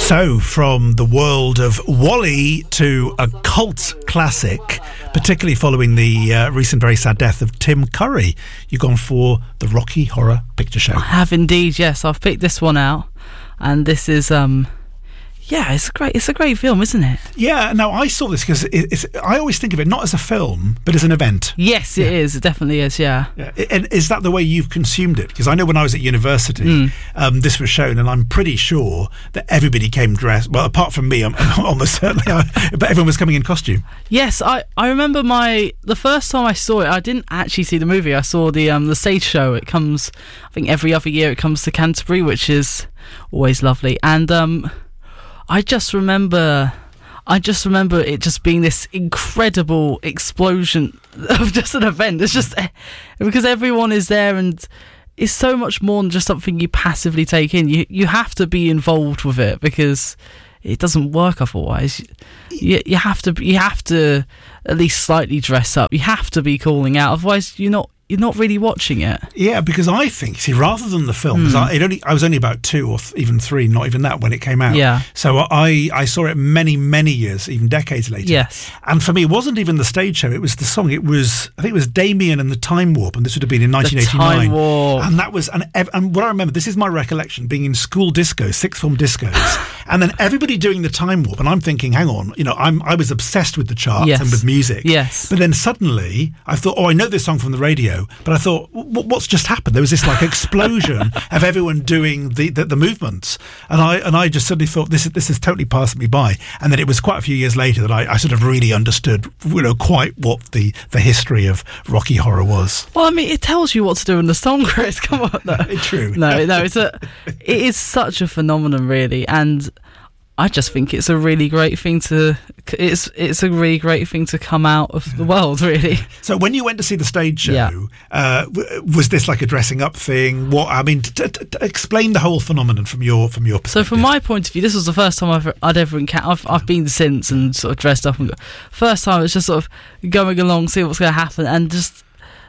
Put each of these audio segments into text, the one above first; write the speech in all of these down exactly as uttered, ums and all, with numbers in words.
So, from the world of WALL-E to a cult classic, particularly following the uh, recent very sad death of Tim Curry, you've gone for the Rocky Horror Picture Show. I have indeed, yes. I've picked this one out, and this is... um. Yeah, it's a great. It's a great film, isn't it? Yeah. No, I saw this because it, it's. I always think of it not as a film, but as an event. Yes, it yeah. is. It definitely is. Yeah. yeah. And is that the way you've consumed it? Because I know when I was at university, mm. um, this was shown, and I'm pretty sure that everybody came dressed. Well, apart from me, I'm, almost certainly, I, but everyone was coming in costume. Yes, I, I remember my the first time I saw it. I didn't actually see the movie. I saw the um the stage show. It comes, I think, every other year. It comes to Canterbury, which is always lovely, and um. I just remember, I just remember it just being this incredible explosion of just an event. It's just because everyone is there, and it's so much more than just something you passively take in. You you have to be involved with it because it doesn't work otherwise. You you have to you have to at least slightly dress up. You have to be calling out, otherwise you're not. You're not really watching it. Yeah, because I think, see, rather than the film, mm. I, it only, I was only about two or th- even three, not even that, when it came out. Yeah. So I, I saw it many, many years, even decades later. Yes. And for me, it wasn't even the stage show, it was the song. It was, I think it was Damien and the Time Warp, and this would have been in nineteen eighty-nine. The Time Warp. And that was, and, ev- and what I remember, this is my recollection, being in school discos, sixth form discos, and then everybody doing the Time Warp, and I'm thinking, hang on, you know, I'm, I was obsessed with the charts yes. and with music. Yes. But then suddenly, I thought, oh, I know this song from the radio, but I thought, what's just happened? There was this like explosion of everyone doing the, the the movements, and I and I just suddenly thought this is this is totally passed me by. And then it was quite a few years later that I, I sort of really understood, you know, quite what the, the history of Rocky Horror was. Well, I mean, it tells you what to do in the song, Chris. Come on, no, true. No, no, it's a it is such a phenomenon, really, and I just think it's a really great thing to it's it's a really great thing to come out of the world, really. So when you went to see the stage show, yeah. uh, w- was this like a dressing up thing? What I mean, t- t- t- explain the whole phenomenon from your from your perspective. So from my point of view, this was the first time I've I'd ever encountered. I've I've been since and sort of dressed up, and first time it's just sort of going along, see what's going to happen, and just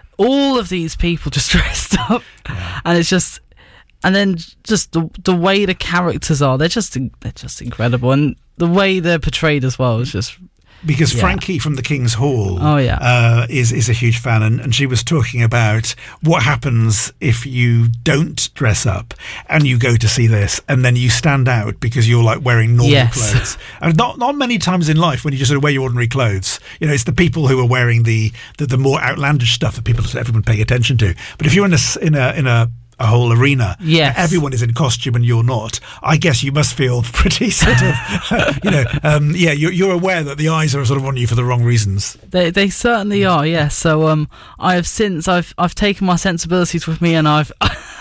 all of these people just dressed up, yeah. and it's just. And then just the the way the characters are, they're just they're just incredible, and the way they're portrayed as well is just because yeah. Frankie from the King's Hall, oh yeah, uh, is is a huge fan, and, and she was talking about what happens if you don't dress up and you go to see this, and then you stand out because you're like wearing normal yes. clothes. And not not many times in life when you just sort of wear your ordinary clothes, you know, it's the people who are wearing the the, the more outlandish stuff that people everyone paying attention to. But if you're in a in a in a a whole arena, yes. everyone is in costume and you're not, I guess you must feel pretty sort of, you know, um, yeah, you're, you're aware that the eyes are sort of on you for the wrong reasons. They they certainly are, yes. So um, I have since I've I've taken my sensibilities with me, and I've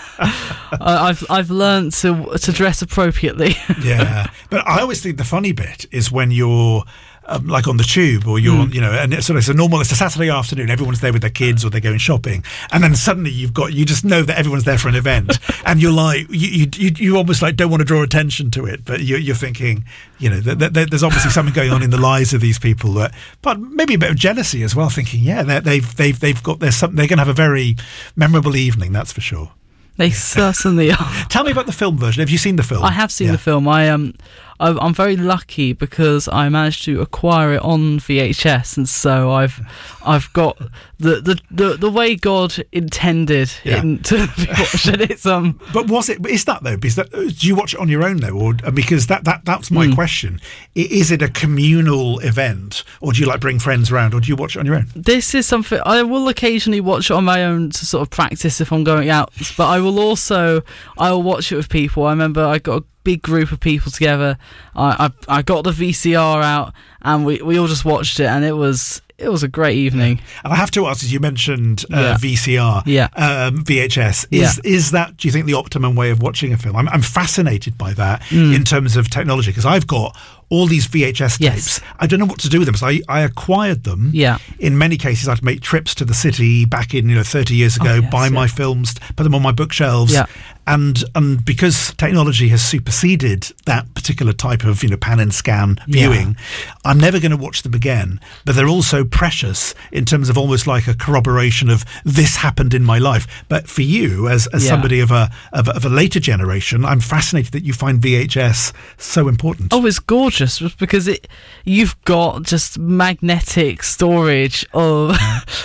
I've I've learned to to dress appropriately. Yeah, but I always think the funny bit is when you're. Um, like on the tube, or you're, mm. you know, and it's sort of it's a normal. It's a Saturday afternoon. Everyone's there with their kids, or they're going shopping, and then suddenly you've got you just know that everyone's there for an event, and you're like you you you almost like don't want to draw attention to it, but you're, you're thinking, you know, that, that there's obviously something going on in the lives of these people, that, but maybe a bit of jealousy as well. Thinking, yeah, they've they've they've got there's something they're going to have a very memorable evening, that's for sure. They certainly are. Tell me about the film version. Have you seen the film? I have seen yeah. the film. I um, I'm very lucky because I managed to acquire it on V H S, and so I've I've got the the, the, the way God intended yeah. it to be watched. And it's um. But was it? Is that though? Because that, do you watch it on your own though, or because that, that that's my mm. question? Is it a communal event, or do you like bring friends around, or do you watch it on your own? This is something I will occasionally watch it on my own to sort of practice if I'm going out, but I will also I will watch it with people. I remember I got a big group of people together. I I, I got the V C R out, and we, we all just watched it, and it was it was a great evening. And I have to ask, as you mentioned, uh, yeah. V C R, yeah. um, V H S. Is yeah. is that, do you think, the optimum way of watching a film? I'm I'm fascinated by that mm. in terms of technology, because I've got all these V H S Yes. tapes. I don't know what to do with them. So I, I acquired them. Yeah. In many cases, I'd make trips to the city back in, you know, thirty years ago, Oh, yes, buy yeah. my films, put them on my bookshelves. Yeah. And and because technology has superseded that particular type of, you know, pan and scan Yeah. viewing, I'm never going to watch them again. But they're also precious in terms of almost like a corroboration of this happened in my life. But for you, as, as Yeah. somebody of a, of a of a later generation, I'm fascinated that you find V H S so important. Oh, it's gorgeous because it you've got just magnetic storage of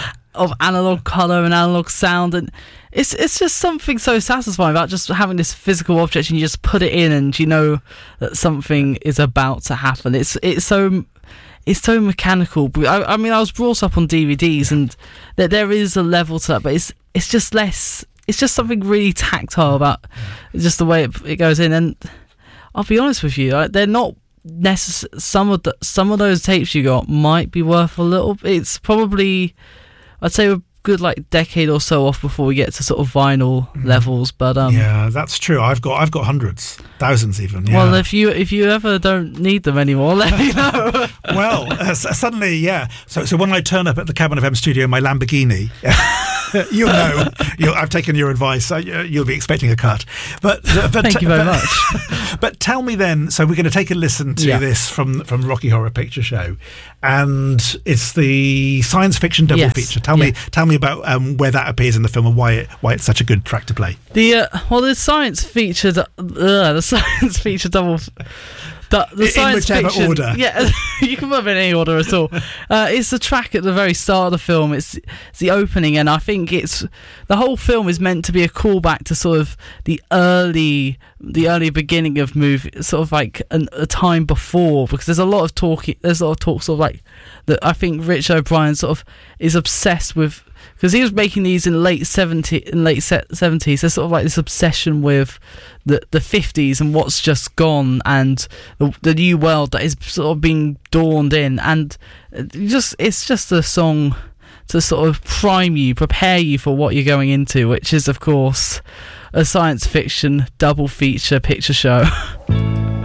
of analog color and analog sound, and it's it's just something so satisfying about just having this physical object and you just put it in and you know that something is about to happen. It's it's so it's so mechanical. I, I mean, I was brought up on D V Ds, and that there is a level to that, but it's it's just less. It's just something really tactile about just the way it, it goes in. And I'll be honest with you, like, they're not necessary. Some of the some of those tapes you got might be worth a little. It's probably, I'd say, a good like decade or so off before we get to sort of vinyl mm. levels. But um, yeah, that's true. I've got I've got hundreds, thousands even. Yeah. Well, if you if you ever don't need them anymore, let me know. Well, uh, suddenly, yeah. So so when I turn up at the Cabin of M studio in my Lamborghini. You'll know. You'll, I've taken your advice. Uh, you'll be expecting a cut. But, uh, but thank you very but, much. But tell me then. So we're going to take a listen to yeah. this from from Rocky Horror Picture Show, and it's the science fiction double yes. feature. Tell yeah. me, tell me about um, where that appears in the film and why it why it's such a good track to play. The uh, well, the science feature, uh, the science feature double. The, the in science whichever fiction, order. Yeah, you can put it in any order at all. Uh, it's the track at the very start of the film. It's, it's the opening, and I think it's the whole film is meant to be a callback to sort of the early, the early beginning of movie, sort of like an, a time before, because there's a lot of talk. There's a lot of talk, sort of like that. I think Rich O'Brien sort of is obsessed with. Because he was making these in late seventies, in late seventies. There's sort of like this obsession with the the fifties and what's just gone, and the, the new world that is sort of being dawned in, and just it's just a song to sort of prime you, prepare you for what you're going into, which is of course a science fiction double feature picture show.